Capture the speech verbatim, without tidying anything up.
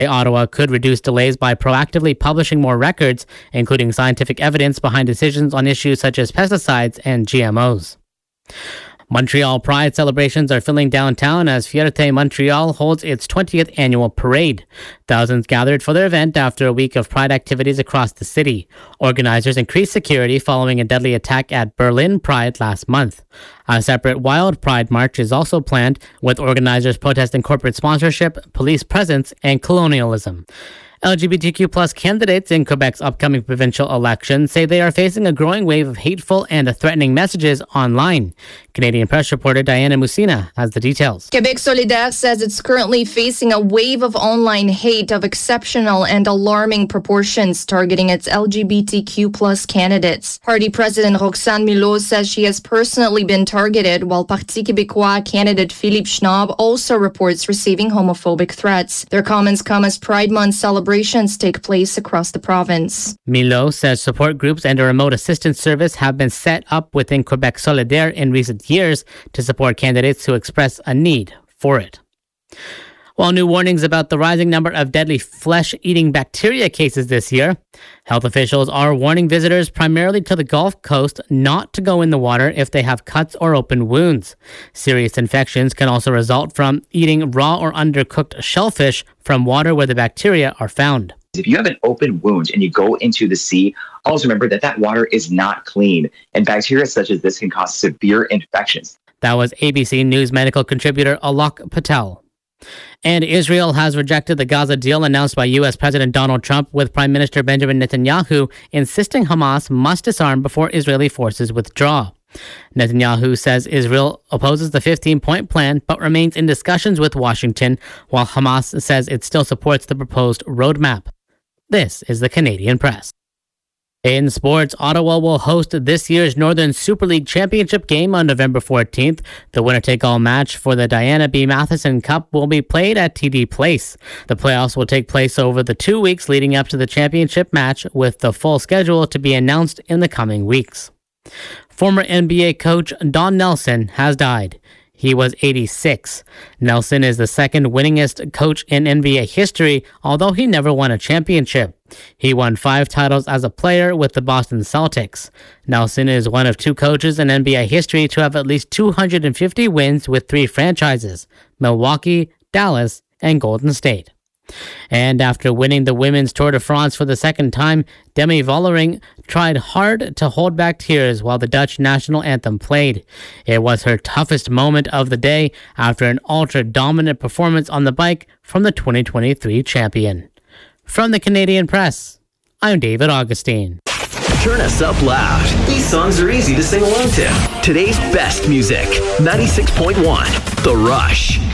Ottawa could reduce delays by proactively publishing more records, including scientific evidence behind decisions on issues such as pesticides and G M Os. Montreal Pride celebrations are filling downtown as Fierté Montreal holds its twentieth annual parade. Thousands gathered for their event after a week of Pride activities across the city. Organizers increased security following a deadly attack at Berlin Pride last month. A separate Wild Pride march is also planned, with organizers protesting corporate sponsorship, police presence, and colonialism. L G B T Q plus candidates in Quebec's upcoming provincial election say they are facing a growing wave of hateful and threatening messages online. Canadian Press reporter Diana Musina has the details. Quebec Solidaire says it's currently facing a wave of online hate of exceptional and alarming proportions targeting its L G B T Q plus candidates. Party President Roxane Milot says she has personally been targeted, while Parti Québécois candidate Philippe Schnob also reports receiving homophobic threats. Their comments come as Pride Month celebrations take place across the province. Milot says support groups and a remote assistance service have been set up within Quebec Solidaire in recent years to support candidates who express a need for it. While new warnings about the rising number of deadly flesh-eating bacteria cases this year, health officials are warning visitors primarily to the Gulf Coast not to go in the water if they have cuts or open wounds. Serious infections can also result from eating raw or undercooked shellfish from water where the bacteria are found. If you have an open wound and you go into the sea, always remember that that water is not clean, and bacteria such as this can cause severe infections. That was A B C News medical contributor Alok Patel. And Israel has rejected the Gaza deal announced by U S President Donald Trump, with Prime Minister Benjamin Netanyahu insisting Hamas must disarm before Israeli forces withdraw. Netanyahu says Israel opposes the fifteen-point plan but remains in discussions with Washington, while Hamas says it still supports the proposed roadmap. This is the Canadian Press. In sports, Ottawa will host this year's Northern Super League Championship game on November fourteenth. The winner-take-all match for the Diana B. Matheson Cup will be played at T D Place. The playoffs will take place over the two weeks leading up to the championship match, with the full schedule to be announced in the coming weeks. Former N B A coach Don Nelson has died. He was eighty-six. Nelson is the second winningest coach in N B A history, although he never won a championship. He won five titles as a player with the Boston Celtics. Nelson is one of two coaches in N B A history to have at least two hundred fifty wins with three franchises: Milwaukee, Dallas, and Golden State. And after winning the Women's Tour de France for the second time, Demi Vollering tried hard to hold back tears while the Dutch national anthem played. It was her toughest moment of the day after an ultra-dominant performance on the bike from the twenty twenty-three champion. From the Canadian Press, I'm David Augustine. Turn us up loud. These songs are easy to sing along to. Today's best music, ninety-six point one, The Rush.